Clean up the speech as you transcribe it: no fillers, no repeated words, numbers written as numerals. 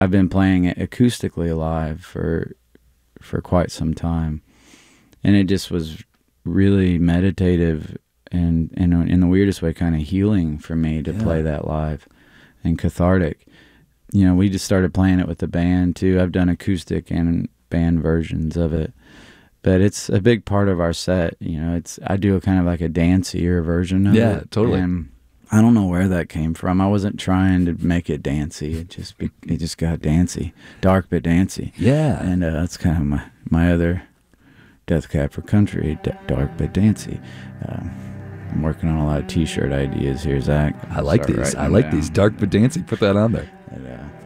I've been playing it acoustically live for quite some time, and it just was really meditative and in the weirdest way kind of healing for me to play that live, and cathartic. You know, we just started playing it with the band too. I've done acoustic and band versions of it, but it's a big part of our set. You know, I do a kind of like a dancier version of it. Yeah, totally. And I don't know where that came from. I wasn't trying to make it dancey. It just got dancey, dark but dancey. Yeah. And that's kind of my other Death Cab for Country, dark but dancey. I'm working on a lot of T-shirt ideas here, Zach. I like these. I like these. Dark but dancey. Put that on there. And,